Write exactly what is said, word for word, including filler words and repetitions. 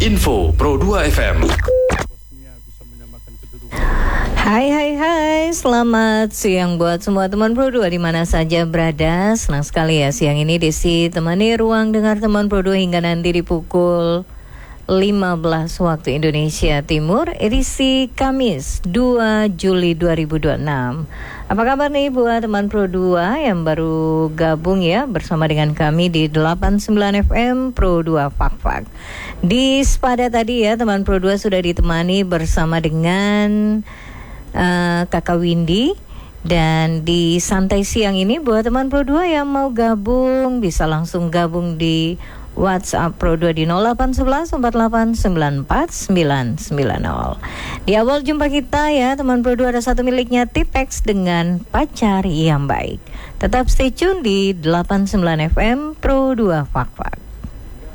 Info Pro dua F M. Hai hai hai, selamat siang buat semua teman Pro dua di mana saja berada. Senang sekali ya siang ini Desi temani ruang dengar teman Pro dua hingga nanti di pukul lima belas waktu Indonesia Timur, edisi Kamis dua Juli dua ribu dua puluh enam. Apa kabar nih buat teman Pro dua yang baru gabung ya bersama dengan kami di delapan puluh sembilan F M Pro dua Fak-Fak. Di Spada tadi ya teman Pro dua sudah ditemani bersama dengan uh, Kakak Windy. Dan di santai siang ini buat teman Pro dua yang mau gabung bisa langsung gabung di WhatsApp Pro dua di nol delapan satu satu empat delapan sembilan empat sembilan sembilan nol. Di awal jumpa kita ya teman Pro dua ada satu miliknya Tipex dengan pacar yang baik. Tetap stay tune di delapan puluh sembilan F M Pro dua Fak-Fak.